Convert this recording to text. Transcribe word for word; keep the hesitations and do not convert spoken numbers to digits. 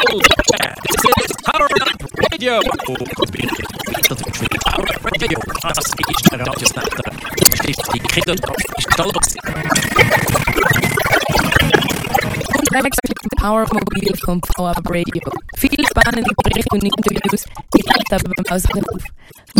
Power Radio. Power Radio. Das ist der Radiosender. Die Kinder stolz. Unterwegs mit dem Powermobil von Power Radio. Viele spannende Berichte und Interviews, die bleibt aber beim Ausruf.